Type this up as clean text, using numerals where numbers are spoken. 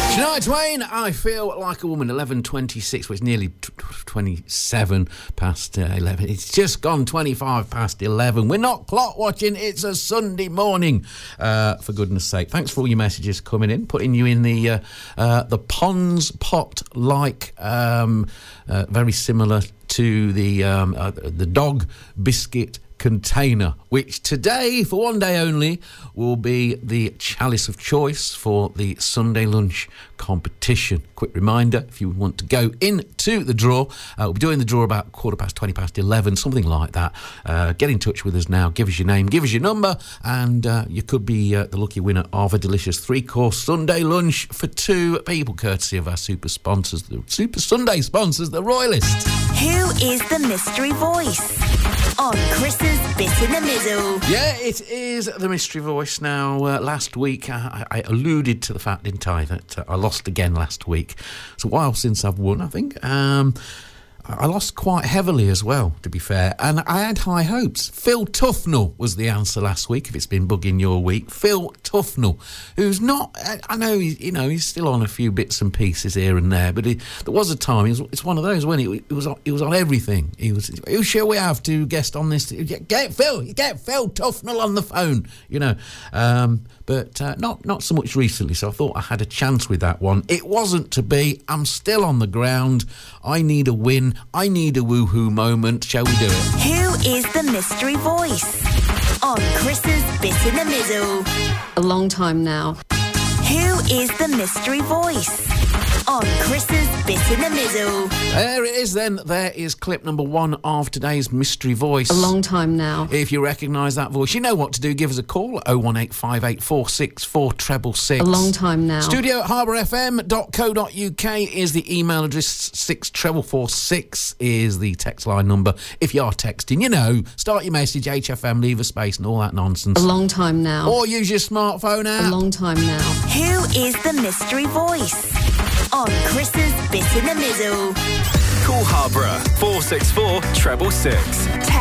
Shania Twain, I Feel Like a Woman, 11:26, well, it's nearly 27 past 11. It's just gone 25 past 11. We're not clock watching, it's a Sunday morning, for goodness sake. Thanks for all your messages coming in, putting you in the Pond's Pot-like, very similar to the dog biscuit container, which today, for one day only, will be the chalice of choice for the Sunday lunch competition. Quick reminder, if you want to go into the draw, we'll be doing the draw about 20 past 11, something like that. Get in touch with us now, give us your name, give us your number, and you could be the lucky winner of a delicious 3-course Sunday lunch for 2 people, courtesy of our super sponsors, the Super Sunday sponsors, the Royalists. Who is the mystery voice? On Chris's Bit in the Middle. Yeah, it is the mystery voice. Now, last week, I alluded to the fact, didn't I, that I lost again last week. It's a while since I've won, I think. I lost quite heavily as well, to be fair, and I had high hopes. Phil Tufnell was the answer last week, if it's been bugging your week. Phil Tufnell, who's not, I know, he's still on a few bits and pieces here and there, but there was a time, it's one of those when he was on everything. Who shall we have to guest on this? Get Phil Tufnell on the phone, but not so much recently, so I thought I had a chance with that one. It wasn't to be. I'm still on the ground. I need a win. I need a woohoo moment. Shall we do it? Who is the mystery voice? On Chris's Bit in the Middle. A long time now. Who is the mystery voice? On Chris's Bit in the Middle. There it is then. There is clip number 1 of today's mystery voice. A long time now. If you recognise that voice, you know what to do. Give us a call, 01858464666. A long time now. Studio at harbourfm.co.uk is the email address. 64446 is the text line number. If you are texting, start your message, HFM, leave a space and all that nonsense. A long time now. Or use your smartphone app. A long time now. Who is the mystery voice? On Chris's Bit in the Middle. Call Harborough 464 666.